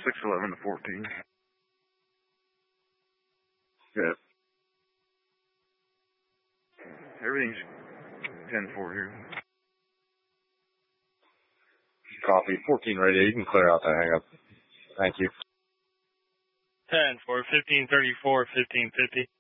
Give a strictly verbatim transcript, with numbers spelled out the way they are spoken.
six eleven to fourteen. Yep. Everything's ten four here. Copy. fourteen radio. You can clear out the hang up. Thank you. ten four, fifteen thirty-four, fifteen fifty.